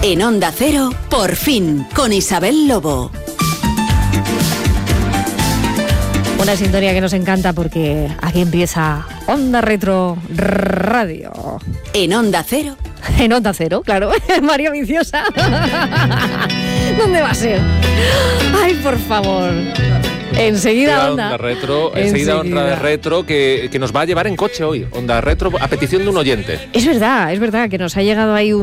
En Onda Cero, Por fin, con Isabel Lobo. Una sintonía que nos encanta porque aquí empieza Onda Retro Radio. En Onda Cero. En Onda Cero, claro. María Viciosa. ¿Dónde va a ser? Ay, por favor. Enseguida Onda Retro, enseguida Onda Retro que nos va a llevar en coche hoy. Onda Retro a petición de un oyente. Es verdad que nos ha llegado ahí